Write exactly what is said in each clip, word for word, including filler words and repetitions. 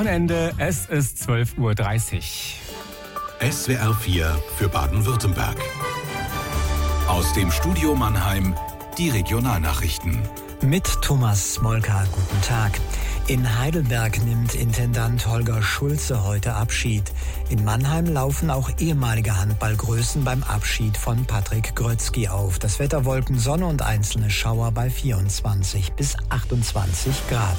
Wochenende, es ist zwölf Uhr dreißig. S W R vier für Baden-Württemberg. Aus dem Studio Mannheim die Regionalnachrichten. Mit Thomas Smolka, guten Tag. In Heidelberg nimmt Intendant Holger Schulze heute Abschied. In Mannheim laufen auch ehemalige Handballgrößen beim Abschied von Patrick Grötzky auf. Das Wetter Wolken, Sonne und einzelne Schauer bei vierundzwanzig bis achtundzwanzig Grad.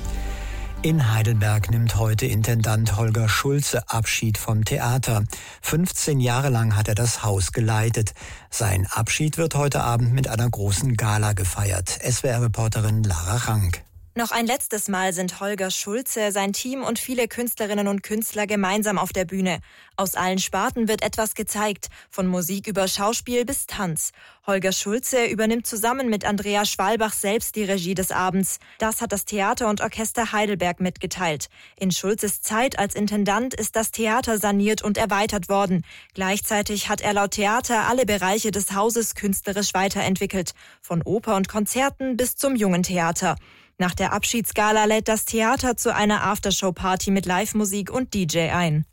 In Heidelberg nimmt heute Intendant Holger Schulze Abschied vom Theater. fünfzehn Jahre lang hat er das Haus geleitet. Sein Abschied wird heute Abend mit einer großen Gala gefeiert. S W R-Reporterin Lara Rank. Noch ein letztes Mal sind Holger Schulze, sein Team und viele Künstlerinnen und Künstler gemeinsam auf der Bühne. Aus allen Sparten wird etwas gezeigt, von Musik über Schauspiel bis Tanz. Holger Schulze übernimmt zusammen mit Andrea Schwalbach selbst die Regie des Abends. Das hat das Theater und Orchester Heidelberg mitgeteilt. In Schulzes Zeit als Intendant ist das Theater saniert und erweitert worden. Gleichzeitig hat er laut Theater alle Bereiche des Hauses künstlerisch weiterentwickelt, von Oper und Konzerten bis zum Jungen Theater. Nach der Abschiedsgala lädt das Theater zu einer Aftershow-Party mit Live-Musik und D J ein.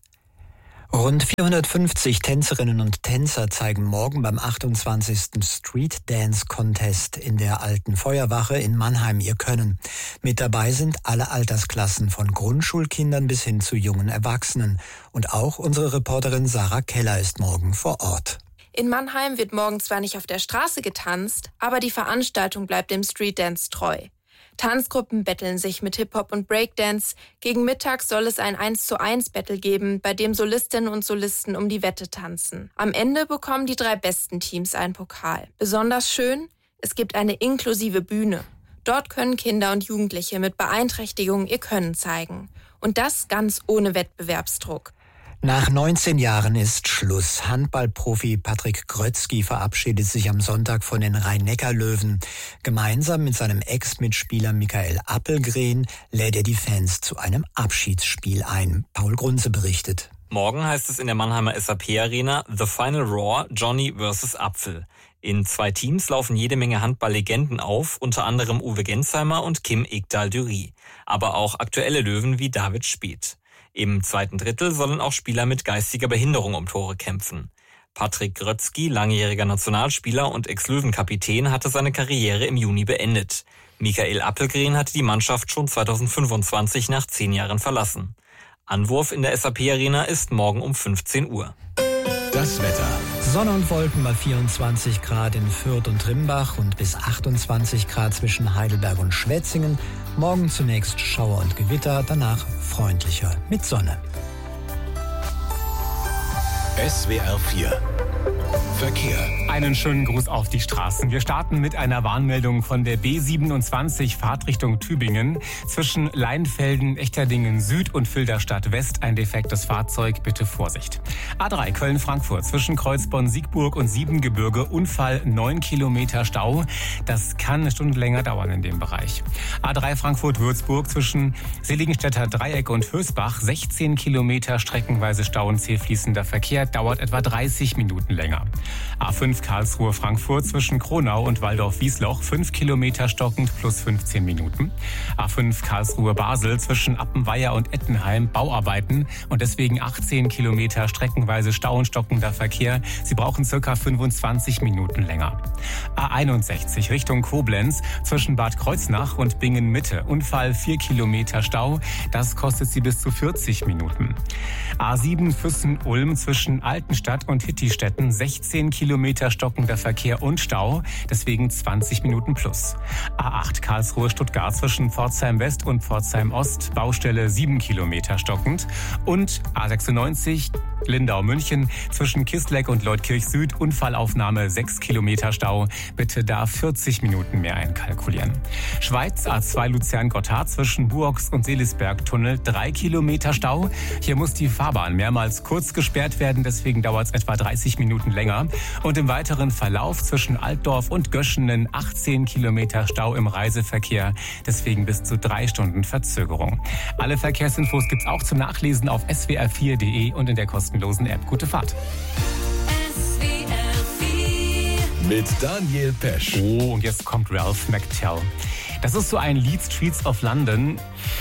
Rund vierhundertfünfzig Tänzerinnen und Tänzer zeigen morgen beim achtundzwanzigsten Street Dance Contest in der Alten Feuerwache in Mannheim ihr Können. Mit dabei sind alle Altersklassen von Grundschulkindern bis hin zu jungen Erwachsenen. Und auch unsere Reporterin Sarah Keller ist morgen vor Ort. In Mannheim wird morgen zwar nicht auf der Straße getanzt, aber die Veranstaltung bleibt dem Street Dance treu. Tanzgruppen betteln sich mit Hip-Hop und Breakdance. Gegen Mittag soll es ein eins zu eins Battle geben, bei dem Solistinnen und Solisten um die Wette tanzen. Am Ende bekommen die drei besten Teams einen Pokal. Besonders schön, es gibt eine inklusive Bühne. Dort können Kinder und Jugendliche mit Beeinträchtigungen ihr Können zeigen. Und das ganz ohne Wettbewerbsdruck. Nach neunzehn Jahren ist Schluss. Handballprofi Patrick Grötzky verabschiedet sich am Sonntag von den Rhein-Neckar-Löwen. Gemeinsam mit seinem Ex-Mitspieler Michael Appelgren lädt er die Fans zu einem Abschiedsspiel ein. Paul Grunze berichtet. Morgen heißt es in der Mannheimer S A P-Arena The Final Roar, Johnny versus Apfel. In zwei Teams laufen jede Menge Handball-Legenden auf, unter anderem Uwe Gensheimer und Kim Ekdahl-Dury. Aber auch aktuelle Löwen wie David Speth. Im zweiten Drittel sollen auch Spieler mit geistiger Behinderung um Tore kämpfen. Patrick Grötzky, langjähriger Nationalspieler und Ex-Löwen-Kapitän, hatte seine Karriere im Juni beendet. Michael Appelgren hatte die Mannschaft schon zweitausendfünfundzwanzig nach zehn Jahren verlassen. Anwurf in der S A P-Arena ist morgen um fünfzehn Uhr. Das Wetter. Sonne und Wolken bei vierundzwanzig Grad in Fürth und Rimbach und bis achtundzwanzig Grad zwischen Heidelberg und Schwetzingen. Morgen zunächst Schauer und Gewitter, danach freundlicher mit Sonne. S W R vier Verkehr. Einen schönen Gruß auf die Straßen. Wir starten mit einer Warnmeldung von der B siebenundzwanzig Fahrtrichtung Tübingen. Zwischen Leinfelden, Echterdingen Süd und Filderstadt West ein defektes Fahrzeug. Bitte Vorsicht. A drei Köln-Frankfurt zwischen Kreuzborn-Siegburg und Siebengebirge. Unfall, neun Kilometer Stau. Das kann eine Stunde länger dauern in dem Bereich. A drei Frankfurt-Würzburg zwischen Seligenstädter Dreieck und Hösbach. sechzehn Kilometer streckenweise Stau und zählfließender Verkehr. Dauert etwa dreißig Minuten länger. A fünf Karlsruhe-Frankfurt zwischen Kronau und Waldorf-Wiesloch, fünf Kilometer stockend plus fünfzehn Minuten. A fünf Karlsruhe-Basel zwischen Appenweier und Ettenheim, Bauarbeiten und deswegen achtzehn Kilometer streckenweise Stau und stockender Verkehr. Sie brauchen circa fünfundzwanzig Minuten länger. A einundsechzig Richtung Koblenz zwischen Bad Kreuznach und Bingen-Mitte, Unfall, vier Kilometer Stau. Das kostet Sie bis zu vierzig Minuten. A sieben Füssen-Ulm zwischen Altenstadt und Hittistetten, sechzehn Kilometer stockender Verkehr und Stau, deswegen zwanzig Minuten plus. A acht Karlsruhe-Stuttgart zwischen Pforzheim West und Pforzheim Ost, Baustelle sieben Kilometer stockend. Und A sechsundneunzig Lindau-München zwischen Kisleck und Leutkirch Süd, Unfallaufnahme sechs Kilometer Stau. Bitte da vierzig Minuten mehr einkalkulieren. Schweiz A zwei Luzern-Gotthard zwischen Buox und Seelisberg-Tunnel, drei Kilometer Stau. Hier muss die Fahrbahn mehrmals kurz gesperrt werden, deswegen dauert es etwa dreißig Minuten länger. Und im weiteren Verlauf zwischen Altdorf und Göschenen achtzehn Kilometer Stau im Reiseverkehr, deswegen bis zu drei Stunden Verzögerung. Alle Verkehrsinfos gibt's auch zum Nachlesen auf s w r vier punkt d e und in der kostenlosen App. Gute Fahrt. S W R vier mit Daniel Pesch. Oh, und jetzt kommt Ralph McTell. Das ist so ein Lead Streets of London.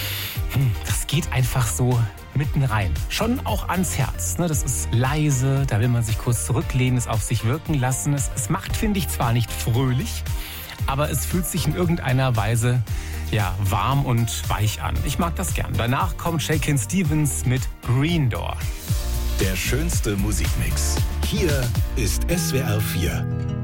hm, das geht einfach so mitten rein. Schon auch ans Herz. Ne? Das ist leise, da will man sich kurz zurücklehnen, es auf sich wirken lassen. Es, es macht, finde ich, zwar nicht fröhlich, aber es fühlt sich in irgendeiner Weise ja, warm und weich an. Ich mag das gern. Danach kommt Shakin' Stevens mit Green Door. Der schönste Musikmix. Hier ist S W R vier.